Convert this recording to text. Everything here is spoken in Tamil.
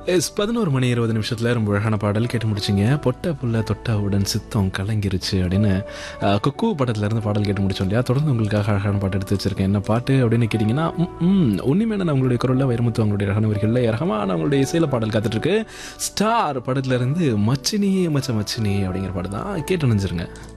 11 மணி 20 நிமிஷத்துல ரொம்ப அழகான பாடல் கேட்டு முடிச்சிங்க. பொட்ட புள்ள தொட்டவுடன் சித்தம் கலங்கிருச்சு அப்படின்னு குக்கு படத்துல இருந்து பாடல் கேட்டு முடிச்சோம் இல்லையா. தொடர்ந்து உங்களுக்காக அழகான பாட்டு எடுத்து வச்சிருக்கேன். என்ன பாட்டு அப்படின்னு கேட்டிங்கன்னா, உன்னிமேன அவங்களுடைய குரலில் வைரமுத்து அவங்களுடைய அழகான வரிகளில் ரஹமான அவங்களுடைய இசையில பாடல் காத்துட்டு இருக்கு. ஸ்டார் படத்துல இருந்து மச்சினி மச்ச மச்சினி அப்படிங்கிற பாட்டு தான் கேட்டு நினைச்சிருங்க.